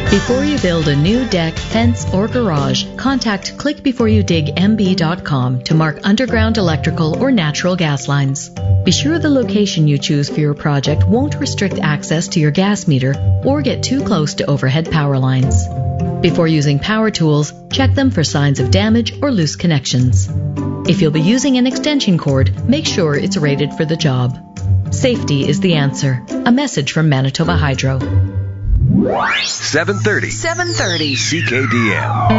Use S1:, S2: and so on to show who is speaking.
S1: Before you build a new deck, fence, or garage, contact clickbeforeyoudigmb.com to mark underground electrical or natural gas lines. Be sure the location you choose for your project won't restrict access to your gas meter or get too close to overhead power lines. Before using power tools, check them for signs of damage or loose connections. If you'll be using an extension cord, make sure it's rated for the job. Safety is the answer. A message from Manitoba Hydro.
S2: 730 CKDM.